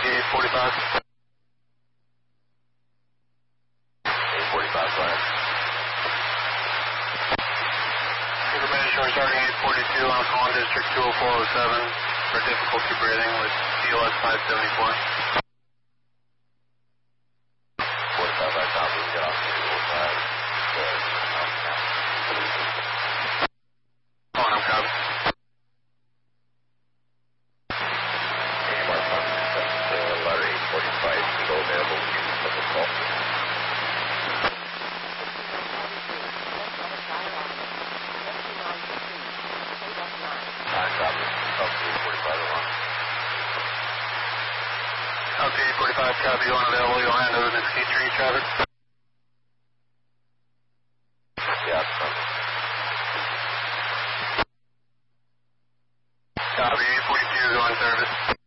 845. 845, go ahead. Information showing starting 842 on call District 20407 for difficulty breathing with CLS 574. 45 by top, we get off 245. Oh, I'm coming. Letter 845, still available to use for the call. Copy 845, copy you unavailable, you'll hand over the ski tree traffic. Yeah, copy 842 going service.